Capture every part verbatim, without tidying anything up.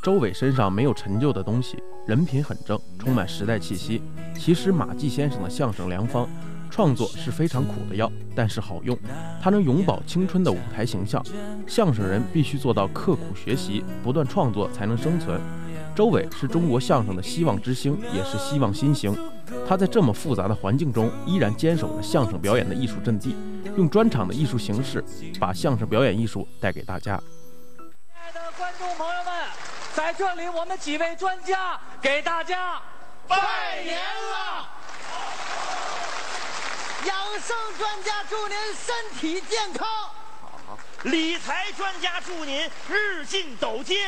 周伟身上没有陈旧的东西，人品很正，充满时代气息。其实马季先生的相声良方，创作是非常苦的药，但是好用，它能永葆青春的舞台形象。相声人必须做到刻苦学习，不断创作才能生存。周伟是中国相声的希望之星，也是希望新星。他在这么复杂的环境中，依然坚守着相声表演的艺术阵地，用专场的艺术形式，把相声表演艺术带给大家。 亲爱的观众朋友们，在这里我们几位专家给大家拜年了！ 养生专家祝您身体健康， 理财专家祝您日进斗金，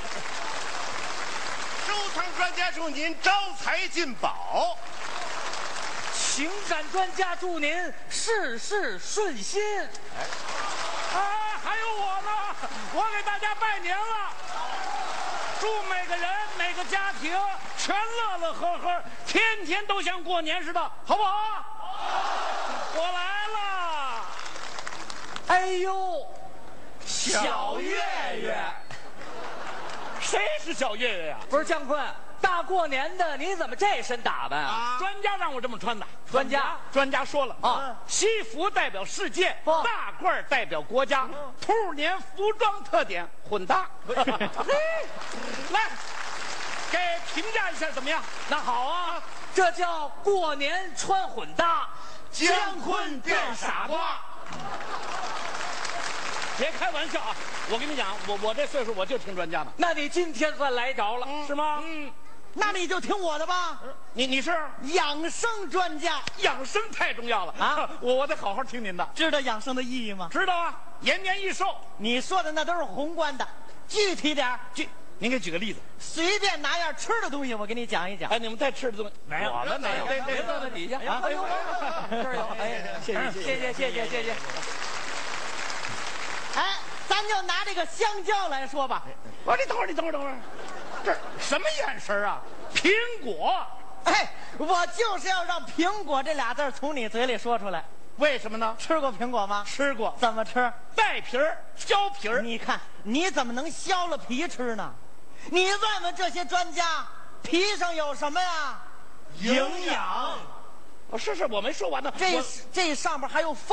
收藏专家祝您招财进宝， 情感专家祝您事事顺心。 啊，还有我呢，我给大家拜年了，祝每个人每个家庭全乐乐呵呵，天天都像过年似的，好不好？我来了。 哎呦， 小月月， 谁是小月月呀？ 不是姜昆，大过年的你怎么这身打扮啊？ 专家让我这么穿的。 专家专家说了啊， 西服代表世界， 哦大褂代表国家，兔年服装特点混搭。来，给评价一下怎么样？ 那好啊，这叫过年穿混搭， 姜昆变傻瓜。 别开玩笑啊！我跟你讲，我我这岁数我就听专家的， 那你今天算来着了， 嗯是吗？ 嗯， 那你就听我的吧。 你你是养生专家， 养生太重要了啊！ 我我得好好听您的。 知道养生的意义吗？ 知道啊，延年益寿。 你说的那都是宏观的，具体点儿， 举，您给举个例子。 随便拿样吃的东西，我给你讲一讲。 哎，你们带吃的东西没有？我们没有。 别别坐在底下啊！ 哎呦， 这儿有，哎， 谢谢谢谢谢谢谢谢。 哎，咱就拿这个香蕉来说吧。 我说你等会儿，你等会儿，等会儿，这什么眼神啊？苹果， 哎，我就是要让苹果这俩字儿从你嘴里说出来。 为什么呢？ 吃过苹果吗？ 吃过， 怎么吃？ 带皮儿、削皮儿。 你看，你怎么能削了皮吃呢？你问问这些专家，皮上有什么呀？ 营养。哦，是是，我没说完呢。 这我这上面还有